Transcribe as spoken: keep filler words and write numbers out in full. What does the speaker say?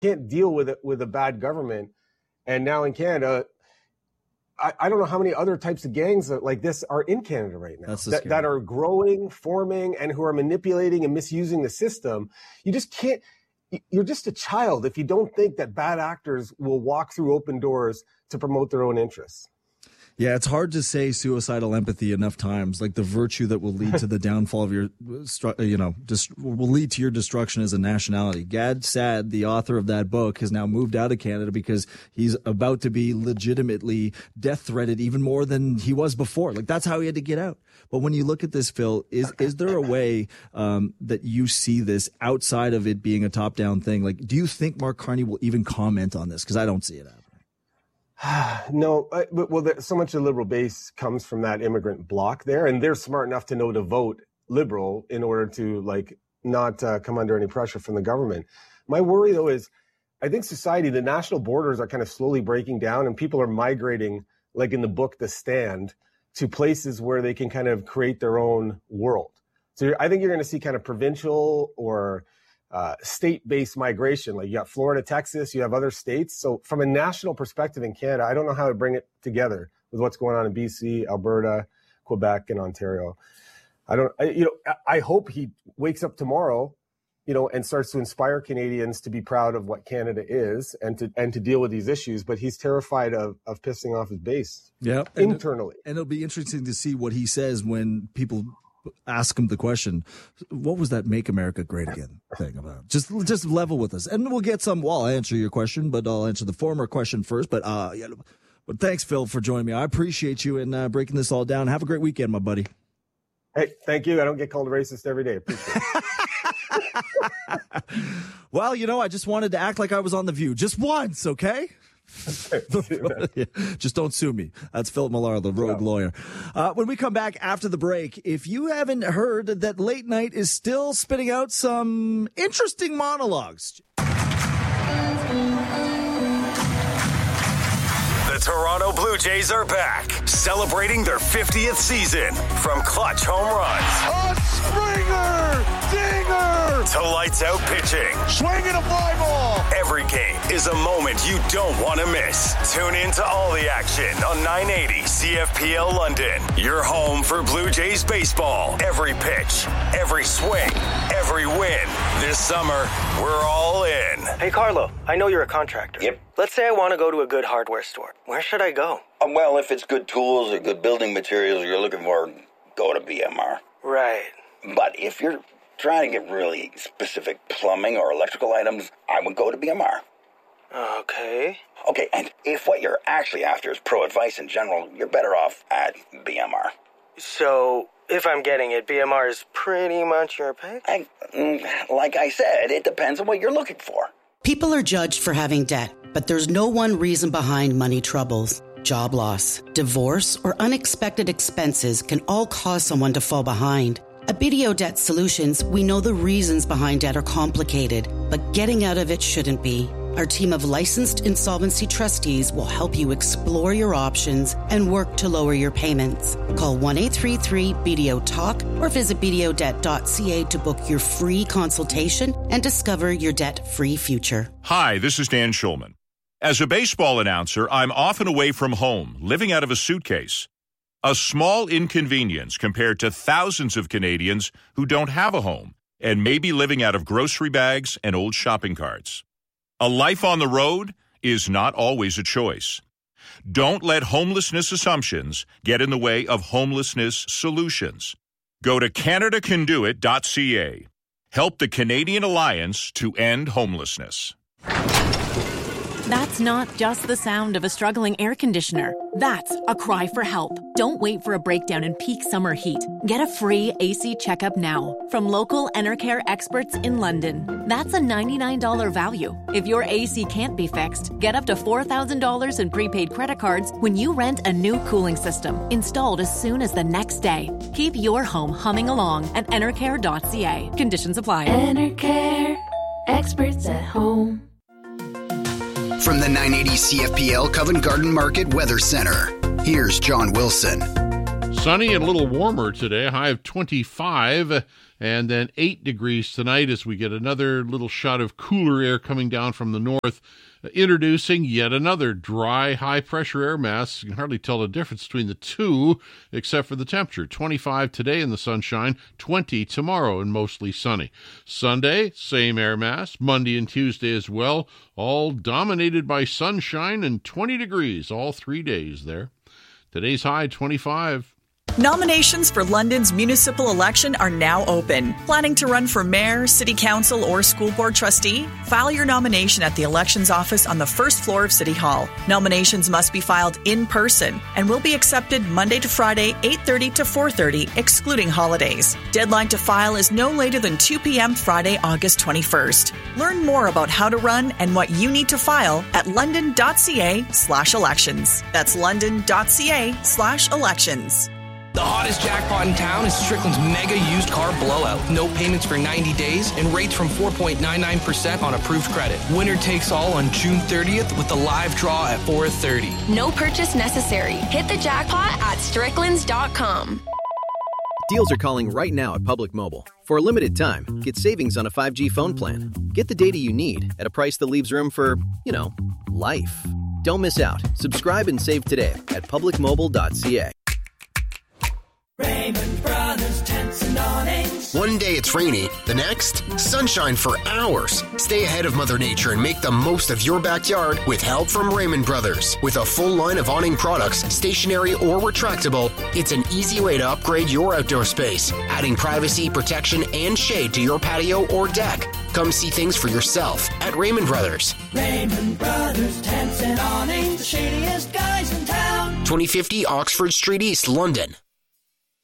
can't deal with it with a bad government. And now in Canada, I, I don't know how many other types of gangs that, like this are in Canada right now that, that are growing, forming, and who are manipulating and misusing the system. You just can't. You're just a child if you don't think that bad actors will walk through open doors to promote their own interests. Yeah, it's hard to say suicidal empathy enough times, like the virtue that will lead to the downfall of your, you know, just will lead to your destruction as a nationality. Gad Saad, the author of that book, has now moved out of Canada because he's about to be legitimately death threatened even more than he was before. Like, that's how he had to get out. But when you look at this, Phil, is is there a way um, that you see this outside of it being a top-down thing? Like, do you think Mark Carney will even comment on this? Because I don't see it happening. No, I, but well, the, so much of the Liberal base comes from that immigrant bloc there, and they're smart enough to know to vote Liberal in order to like not uh, come under any pressure from the government. My worry, though, is I think society, the national borders are kind of slowly breaking down, and people are migrating, like in the book The Stand, to places where they can kind of create their own world. So you're, I think you're going to see kind of provincial or Uh, state-based migration. Like you got Florida, Texas, you have other states. So from a national perspective in Canada, I don't know how to bring it together with what's going on in B C, Alberta, Quebec, and Ontario. I don't, I, you know, I hope he wakes up tomorrow, you know, and starts to inspire Canadians to be proud of what Canada is and to and to deal with these issues. But he's terrified of of pissing off his base. Yeah, internally. And, it, and it'll be interesting to see what he says when people ask him the question, what was that Make America Great Again thing about? Just just level with us. And we'll get some, well, I'll answer your question, but I'll answer the former question first. But uh, yeah, but thanks, Phil, for joining me. I appreciate you and uh, breaking this all down. Have a great weekend, my buddy. Hey, thank you. I don't get called a racist every day. Appreciate it. Well, you know, I just wanted to act like I was on The View just once, okay? Just don't sue me. That's Philip Millar, the rogue no. lawyer. Uh, when we come back after the break, if you haven't heard that Late Night is still spitting out some interesting monologues. The Toronto Blue Jays are back, celebrating their fiftieth season. From clutch home runs, a Springer, dinger, to lights out pitching, swinging a fly ball. Every game is a moment you don't want to miss. Tune in to all the action on nine eighty C F P L London. Your home for Blue Jays baseball. Every pitch, every swing, every win. This summer, we're all in. Hey, Carlo, I know you're a contractor. Yep. Let's say I want to go to a good hardware store. Where should I go? Uh, well, if it's good tools or good building materials you're looking for, go to B M R. Right. But if you're trying to get really specific plumbing or electrical items, I would go to B M R. Okay. Okay, and if what you're actually after is pro advice in general, you're better off at B M R. So, if I'm getting it, B M R is pretty much your pick? I, like I said, it depends on what you're looking for. People are judged for having debt, but there's no one reason behind money troubles. Job loss, divorce, or unexpected expenses can all cause someone to fall behind. At B D O Debt Solutions, we know the reasons behind debt are complicated, but getting out of it shouldn't be. Our team of licensed insolvency trustees will help you explore your options and work to lower your payments. Call one eight three three B D O talk or visit b d o debt dot c a to book your free consultation and discover your debt-free future. Hi, this is Dan Schulman. As a baseball announcer, I'm often away from home, living out of a suitcase. A small inconvenience compared to thousands of Canadians who don't have a home and may be living out of grocery bags and old shopping carts. A life on the road is not always a choice. Don't let homelessness assumptions get in the way of homelessness solutions. Go to canada can do it dot c a. Help the Canadian Alliance to End Homelessness. That's not just the sound of a struggling air conditioner. That's a cry for help. Don't wait for a breakdown in peak summer heat. Get a free A C checkup now from local Enercare experts in London. That's a ninety-nine dollars value. If your A C can't be fixed, get up to four thousand dollars in prepaid credit cards when you rent a new cooling system, installed as soon as the next day. Keep your home humming along at enercare dot c a. Conditions apply. Enercare, experts at home. From the nine eighty C F P L Covent Garden Market Weather Center, here's John Wilson. Sunny and a little warmer today, a high of twenty-five, and then eight degrees tonight as we get another little shot of cooler air coming down from the north, introducing yet another dry, high-pressure air mass. You can hardly tell the difference between the two, except for the temperature. twenty-five today in the sunshine, twenty tomorrow and mostly sunny. Sunday, same air mass. Monday and Tuesday as well, all dominated by sunshine and twenty degrees all three days there. Today's high, twenty-five. Nominations for London's municipal election are now open. Planning to run for mayor, city council, or school board trustee? File your nomination at the elections office on the first floor of City Hall. Nominations must be filed in person and will be accepted Monday to Friday, eight thirty to four thirty, excluding holidays. Deadline to file is no later than two p.m. Friday, August twenty-first. Learn more about how to run and what you need to file at london.ca slash elections. That's london.ca slash elections. The hottest jackpot in town is Strickland's Mega Used Car Blowout. No payments for ninety days and rates from four point nine nine percent on approved credit. Winner takes all on June thirtieth with a live draw at four thirty. No purchase necessary. Hit the jackpot at stricklands dot com. Deals are calling right now at Public Mobile. For a limited time, get savings on a five G phone plan. Get the data you need at a price that leaves room for, you know, life. Don't miss out. Subscribe and save today at public mobile dot c a. Raymond Brothers Tents and Awnings. One day it's rainy, the next, sunshine for hours. Stay ahead of Mother Nature and make the most of your backyard with help from Raymond Brothers. With a full line of awning products, stationary or retractable, it's an easy way to upgrade your outdoor space, adding privacy, protection, and shade to your patio or deck. Come see things for yourself at Raymond Brothers. Raymond Brothers Tents and Awnings, the shadiest guys in town. twenty fifty Oxford Street East, London.